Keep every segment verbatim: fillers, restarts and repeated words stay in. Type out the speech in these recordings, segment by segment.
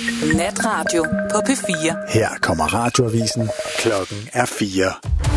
Natradio på P fire. Her kommer radioavisen. Klokken er fire.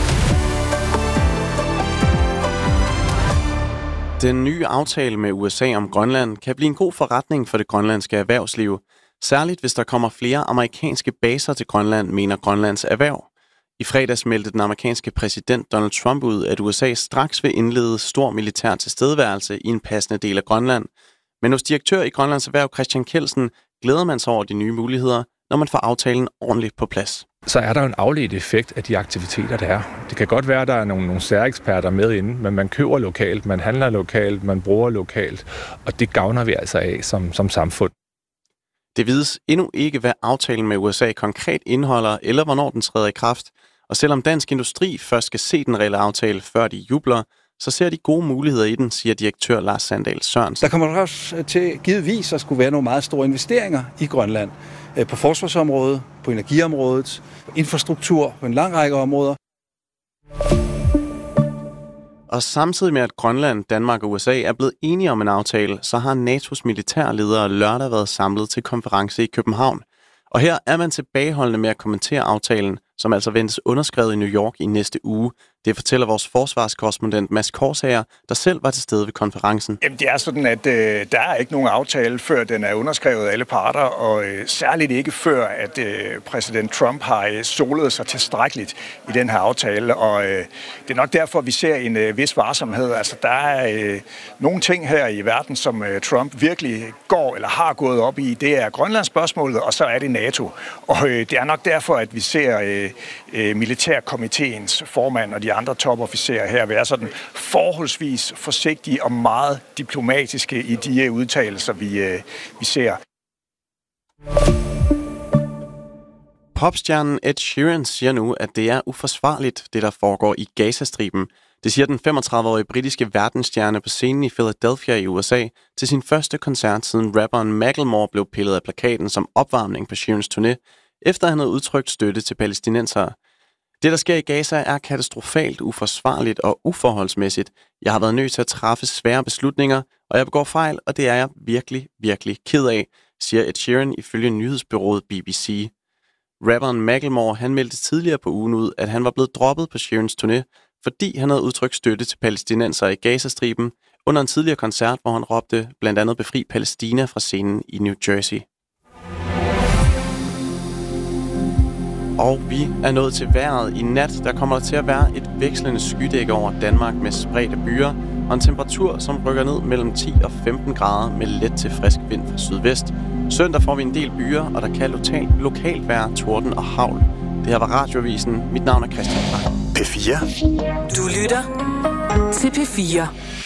Den nye aftale med U S A om Grønland kan blive en god forretning for det grønlandske erhvervsliv. Særligt hvis der kommer flere amerikanske baser til Grønland, mener Grønlands Erhverv. I fredags meldte den amerikanske præsident Donald Trump ud, at U S A straks vil indlede stor militær tilstedeværelse i en passende del af Grønland. Men hos direktør i Grønlands Erhverv Christian Kelsen glæder man sig over de nye muligheder, når man får aftalen ordentligt på plads. Så er der en afledt effekt af de aktiviteter, der er. Det kan godt være, at der er nogle, nogle særeksperter med inde, men man køber lokalt, man handler lokalt, man bruger lokalt, og det gavner vi altså af som, som samfund. Det vides endnu ikke, hvad aftalen med U S A konkret indeholder, eller hvornår den træder i kraft. Og selvom Dansk Industri først skal se den reelle aftale, før de jubler, så ser de gode muligheder i den, siger direktør Lars Sandahl Sørensen. Der kommer også til givetvis at skulle være nogle meget store investeringer i Grønland. På forsvarsområdet, på energiområdet, på infrastruktur, på en lang række områder. Og samtidig med, at Grønland, Danmark og U S A er blevet enige om en aftale, så har NATO's militærledere lørdag været samlet til konference i København. Og her er man tilbageholdende med at kommentere aftalen, som altså ventes underskrevet i New York i næste uge. Det fortæller vores forsvarskorrespondent Mads Korsager, der selv var til stede ved konferencen. Jamen, det er sådan, at øh, der er ikke nogen aftale, før den er underskrevet af alle parter, og øh, særligt ikke før, at øh, præsident Trump har øh, solet sig tilstrækkeligt i den her aftale. Og øh, det er nok derfor, vi ser en øh, vis varsomhed. Altså, der er øh, nogle ting her i verden, som øh, Trump virkelig går eller har gået op i. Det er Grønlandsspørgsmålet, og så er det NATO. Og øh, det er nok derfor, at vi ser øh, øh, militærkomiteens formand og de andre topofficerer her være sådan forholdsvis forsigtige og meget diplomatiske i de udtalelser, vi, øh, vi ser. Popstjernen Ed Sheeran siger nu, at det er uforsvarligt, det der foregår i Gazastriben. Det siger den femogtredive-årige britiske verdensstjerne på scenen i Philadelphia i U S A til sin første koncert, siden rapperen Macklemore blev pillet af plakaten som opvarmning på Sheerans turné, efter han havde udtrykt støtte til palæstinensere. Det, der sker i Gaza, er katastrofalt, uforsvarligt og uforholdsmæssigt. Jeg har været nødt til at træffe svære beslutninger, og jeg begår fejl, og det er jeg virkelig, virkelig ked af, siger Ed Sheeran ifølge nyhedsbureauet B B C. Rapperen Macklemore, han meldte tidligere på ugen ud, at han var blevet droppet på Sheerans turné, fordi han havde udtrykt støtte til palæstinensere i Gazastriben under en tidligere koncert, hvor han råbte blandt andet befri Palæstina fra scenen i New Jersey. Og vi er nået til vejret. I nat der kommer der til at være et vekslende skydække over Danmark med spredte byer og en temperatur, som rykker ned mellem ti og femten grader med let til frisk vind fra sydvest. Søndag får vi en del byer, og der kan lokalt, lokalt være torden og hagl. Det her var Radioavisen. Mit navn er Christian Bak. P fire. Du lytter til P fire.